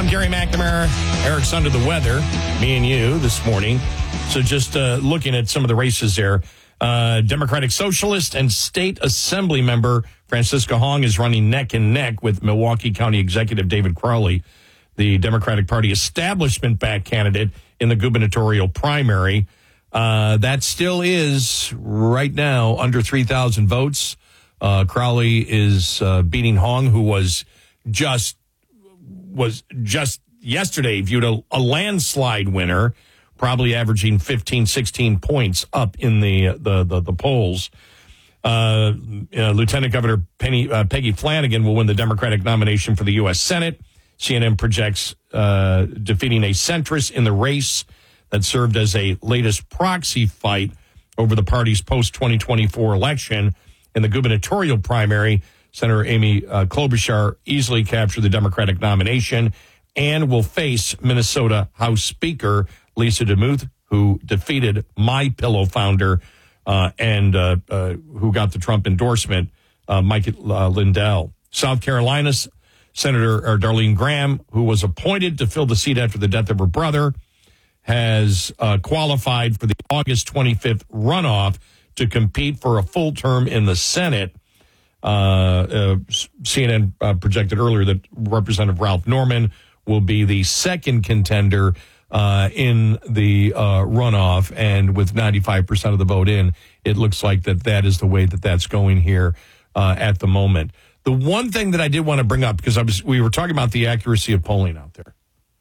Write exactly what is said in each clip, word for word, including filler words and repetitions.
I'm Gary McNamara. Eric's under the weather, me and you, this morning. So just uh, looking at some of the races there. Uh, Democratic Socialist and State Assembly member Francisca Hong is running neck and neck with Milwaukee County Executive David Crowley, the Democratic Party establishment-backed candidate in the gubernatorial primary. Uh, that still is, right now, under three thousand votes. Uh, Crowley is uh, beating Hong, who was just was just yesterday viewed a, a landslide winner, probably averaging fifteen, sixteen points up in the the the, the polls. Uh, uh, Lieutenant Governor Penny, uh, Peggy Flanagan will win the Democratic nomination for the U S Senate. C N N projects uh, defeating a centrist in the race that served as a latest proxy fight over the party's post twenty twenty-four election. In the gubernatorial primary, Senator Amy uh, Klobuchar easily captured the Democratic nomination and will face Minnesota House Speaker Lisa DeMuth, who defeated MyPillow founder uh, and uh, uh, who got the Trump endorsement, uh, Mike uh, Lindell. South Carolina's Senator or Darlene Graham, who was appointed to fill the seat after the death of her brother, has uh, qualified for the August twenty-fifth runoff to compete for a full term in the Senate. Uh, uh, C N N uh, projected earlier that Representative Ralph Norman will be the second contender uh, in the uh, runoff, and with ninety-five percent of the vote in, it looks like that that is the way that that's going here uh, at the moment. The one thing that I did want to bring up, because I was we were talking about the accuracy of polling out there,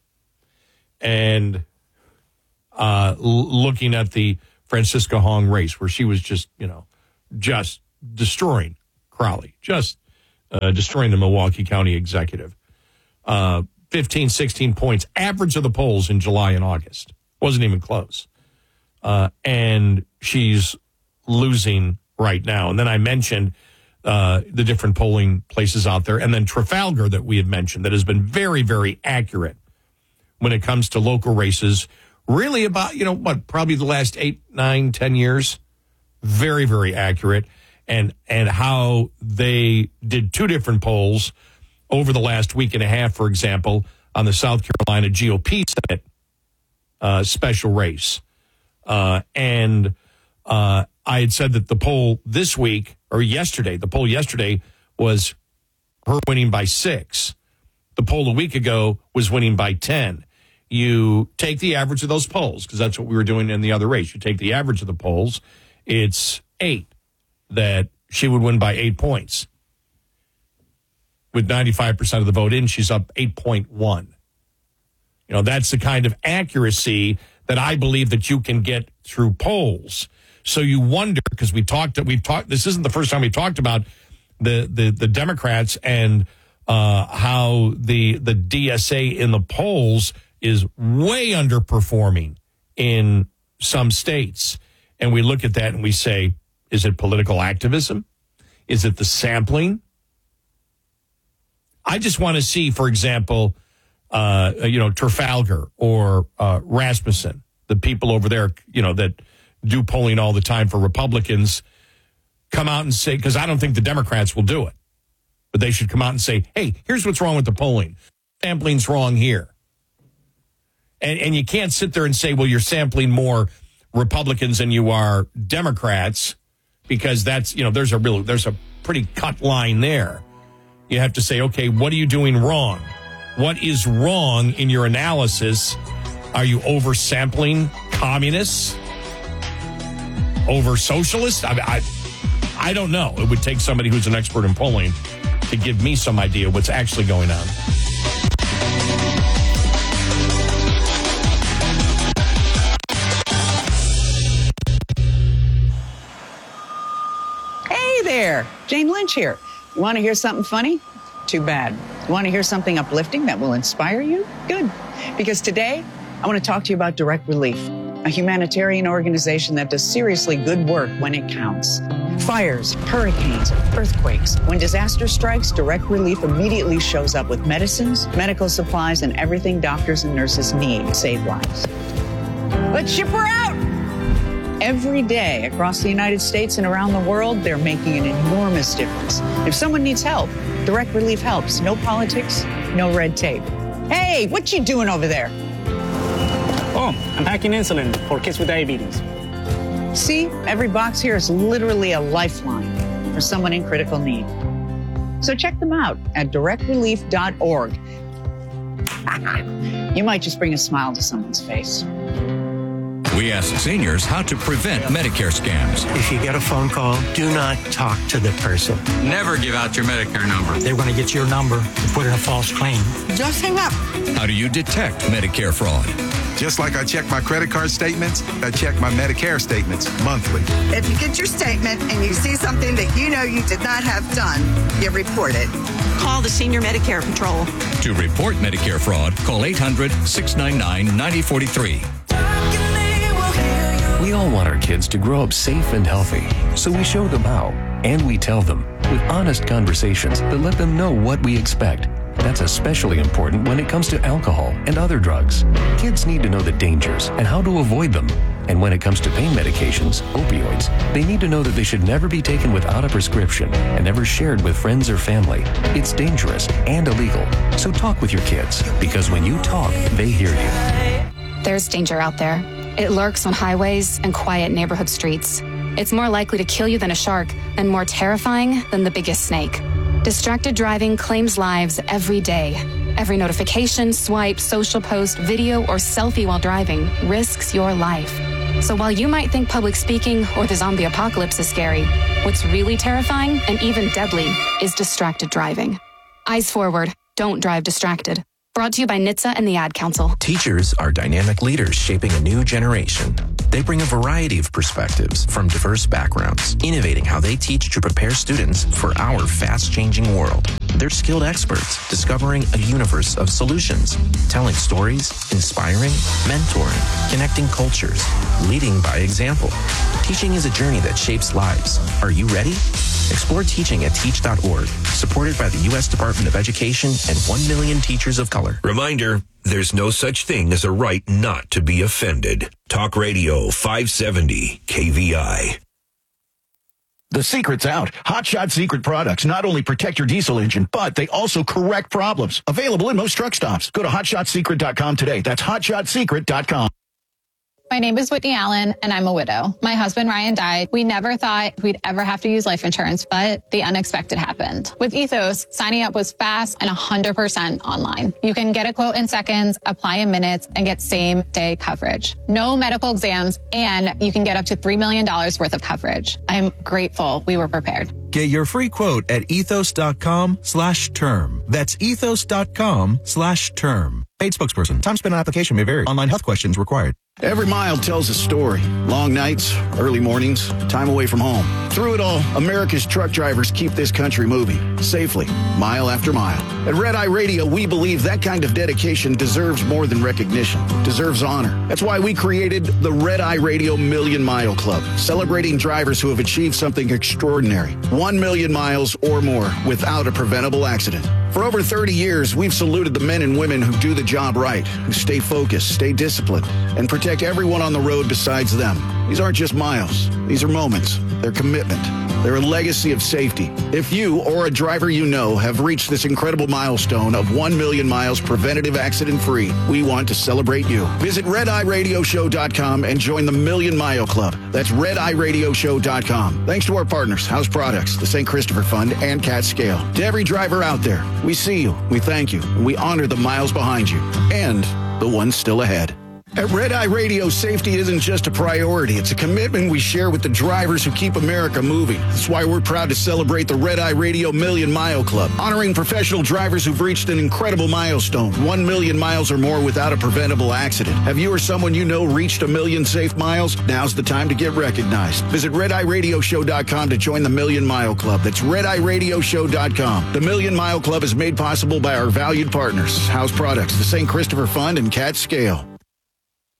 and uh, l- looking at the Francisca Hong race, where she was just, you know, just destroying Crowley, just uh, destroying the Milwaukee County executive. Uh, fifteen, sixteen points, average of the polls in July and August. Wasn't even close. Uh, and she's losing right now. And then I mentioned uh, the different polling places out there. And then Trafalgar that we had mentioned that has been very, very accurate when it comes to local races. Really about, you know, what, probably the last eight, nine, ten years. Very, very accurate. And and how they did two different polls over the last week and a half, for example, on the South Carolina G O P Senate uh, special race. Uh, and uh, I had said that the poll this week, or yesterday, the poll yesterday was her winning by six. The poll a week ago was winning by ten. You take the average of those polls, because that's what we were doing in the other race. You take the average of the polls, it's eight, that she would win by eight points. With ninety-five percent of the vote in, she's up eight point one. You know, that's the kind of accuracy that I believe that you can get through polls. So you wonder, because we talked, we've talked, this isn't the first time we talked about the, the, the Democrats and uh, how the, the D S A in the polls is way underperforming in some states. And we look at that and we say, is it political activism? Is it the sampling? I just want to see, for example, uh, you know, Trafalgar or uh, Rasmussen, the people over there, you know, that do polling all the time for Republicans, come out and say, because I don't think the Democrats will do it, but they should come out and say, hey, here's what's wrong with the polling. Sampling's wrong here. And, and you can't sit there and say, well, you're sampling more Republicans than you are Democrats, because that's, you know, there's a real, there's a pretty cut line there. You have to say, okay, what are you doing wrong? What is wrong in your analysis? Are you oversampling communists? Over socialists? I, I, I don't know. It would take somebody who's an expert in polling to give me some idea what's actually going on. There, Jane Lynch here. You want to hear something funny? Too bad. You want to hear something uplifting that will inspire you? Good. Because today, I want to talk to you about Direct Relief, a humanitarian organization that does seriously good work when it counts. Fires, hurricanes, earthquakes. When disaster strikes, Direct Relief immediately shows up with medicines, medical supplies, and everything doctors and nurses need to save lives. Let's ship her out! Every day across the United States and around the world, they're making an enormous difference. If someone needs help, Direct Relief helps. No politics, no red tape. Hey, what you doing over there? Oh, I'm packing insulin for kids with diabetes. See, every box here is literally a lifeline for someone in critical need. So check them out at direct relief dot org. You might just bring a smile to someone's face. We ask seniors how to prevent Medicare scams. If you get a phone call, do not talk to the person. Never give out your Medicare number. They're going to get your number and put in a false claim. Just hang up. How do you detect Medicare fraud? Just like I check my credit card statements, I check my Medicare statements monthly. If you get your statement and you see something that you know you did not have done, you report it. Call the Senior Medicare Patrol. To report Medicare fraud, call eight hundred, six nine nine, nine zero four three. We all want our kids to grow up safe and healthy, so we show them how, and we tell them with honest conversations that let them know what we expect. That's especially important when it comes to alcohol and other drugs. Kids need to know the dangers and how to avoid them. And when it comes to pain medications, opioids, they need to know that they should never be taken without a prescription and never shared with friends or family. It's dangerous and illegal. So talk with your kids, because when you talk, they hear you. There's danger out there. It lurks on highways and quiet neighborhood streets. It's more likely to kill you than a shark, and more terrifying than the biggest snake. Distracted driving claims lives every day. Every notification, swipe, social post, video, or selfie while driving risks your life. So while you might think public speaking or the zombie apocalypse is scary, what's really terrifying and even deadly is distracted driving. Eyes forward. Don't drive distracted. Brought to you by N H T S A and the Ad Council. Teachers are dynamic leaders shaping a new generation. They bring a variety of perspectives from diverse backgrounds, innovating how they teach to prepare students for our fast-changing world. They're skilled experts, discovering a universe of solutions, telling stories, inspiring, mentoring, connecting cultures, leading by example. Teaching is a journey that shapes lives. Are you ready? Explore teaching at teach dot org, supported by the U S Department of Education and one million teachers of color. Reminder, there's no such thing as a right not to be offended. Talk Radio five seventy K V I. The secret's out. Hot Shot Secret products not only protect your diesel engine, but they also correct problems. Available in most truck stops. Go to hot shot secret dot com today. That's hot shot secret dot com. My name is Whitney Allen, and I'm a widow. My husband, Ryan, died. We never thought we'd ever have to use life insurance, but the unexpected happened. With Ethos, signing up was fast and one hundred percent online. You can get a quote in seconds, apply in minutes, and get same-day coverage. No medical exams, and you can get up to three million dollars worth of coverage. I'm grateful we were prepared. Get your free quote at ethos dot com slash term. That's ethos dot com slash term. Paid spokesperson. Time spent on application may vary. Online health questions required. Every mile tells a story. Long nights, early mornings, time away from home. Through it all, America's truck drivers keep this country moving safely, mile after mile. At Red Eye Radio, we believe that kind of dedication deserves more than recognition, deserves honor. That's why we created the Red Eye Radio Million Mile Club, celebrating drivers who have achieved something extraordinary. One million miles or more without a preventable accident. For over thirty years, we've saluted the men and women who do the job right, who stay focused, stay disciplined, and protect everyone on the road besides them. These aren't just miles. These are moments. They're commitment. They're a legacy of safety. If you or a driver you know have reached this incredible milestone of one million miles preventative accident-free, we want to celebrate you. Visit red eye radio show dot com and join the Million Mile Club. That's red eye radio show dot com. Thanks to our partners, House Products, the Saint Christopher Fund, and Cat Scale. To every driver out there, we see you, we thank you, and we honor the miles behind you and the ones still ahead. At Red Eye Radio, safety isn't just a priority. It's a commitment we share with the drivers who keep America moving. That's why we're proud to celebrate the Red Eye Radio Million Mile Club, honoring professional drivers who've reached an incredible milestone, one million miles or more without a preventable accident. Have you or someone you know reached a million safe miles? Now's the time to get recognized. Visit red eye radio show dot com to join the Million Mile Club. That's red eye radio show dot com. The Million Mile Club is made possible by our valued partners, House Products, the Saint Christopher Fund, and Cat Scale.